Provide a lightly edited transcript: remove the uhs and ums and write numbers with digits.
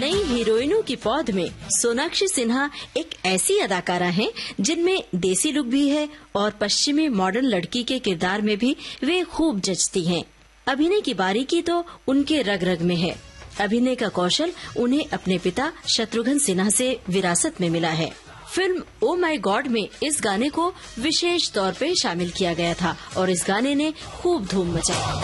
नई हीरोइनों की पौध में सोनाक्षी सिन्हा एक ऐसी अदाकारा हैं जिनमें देसी लुक भी है और पश्चिमी मॉडर्न लड़की के किरदार में भी वे खूब जचती हैं। अभिनय की बारीकी तो उनके रग रग में है। अभिनय का कौशल उन्हें अपने पिता शत्रुघ्न सिन्हा से विरासत में मिला है। फिल्म ओ माई गॉड में इस गाने को विशेष तौर पे शामिल किया गया था और इस गाने ने खूब धूम मचाई।